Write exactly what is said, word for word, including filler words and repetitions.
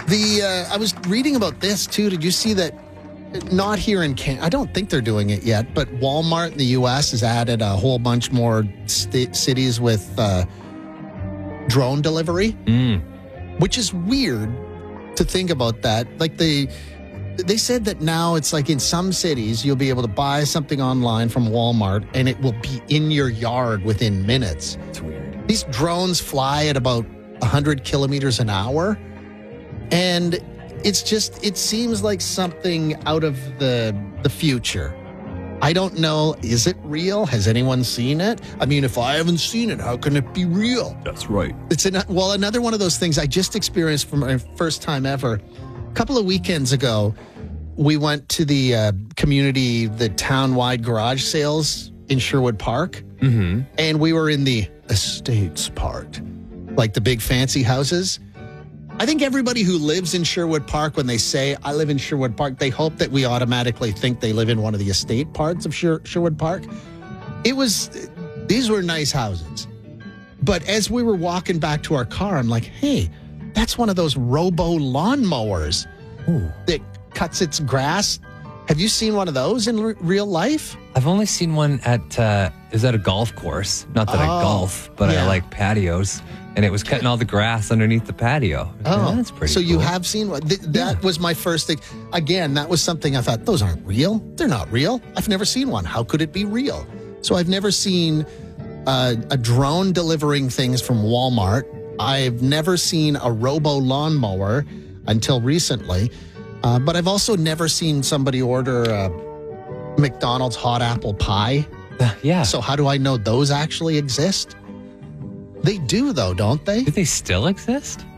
The uh, I was reading about this too. Did you see that? Not here in Canada. I don't think they're doing it yet, but Walmart in the U S has added a whole bunch more st- cities with uh, drone delivery, Mm. which is weird to think about that. Like they, they said that now it's like in some cities you'll be able to buy something online from Walmart and it will be in your yard within minutes. It's weird. These drones fly at about one hundred kilometers an hour, and it's just, it seems like something out of the the future. I don't know. Is it real? Has anyone seen it? I mean, if I haven't seen it, how can it be real? That's right. It's an, well, another one of those things I just experienced for my first time ever. A couple of weekends ago, we went to the uh, community, the town-wide garage sales in Sherwood Park. Mm-hmm. And we were in the estates part, like the big fancy houses. I think everybody who lives in Sherwood Park, when they say, I live in Sherwood Park, they hope that we automatically think they live in one of the estate parts of Sher- Sherwood Park. It was, these were nice houses. But as we were walking back to our car, I'm like, hey, that's one of those robo lawnmowers Ooh. that cuts its grass. Have you seen one of those in r- real life? I've only seen one at, uh, is that a golf course? Not that I Oh, golf, but yeah. I like patios. And it was cutting all the grass underneath the patio. Oh, That's pretty so cool. you have seen one. Th- that Yeah. was my first thing. Again, that was something I thought, those aren't real. They're not real. I've never seen one. How could it be real? So I've never seen uh, a drone delivering things from Walmart. I've never seen a robo lawnmower until recently. Uh, but I've also never seen somebody order a McDonald's hot apple pie. Uh, yeah. So how do I know those actually exist? They do, though, don't they? Do they still exist?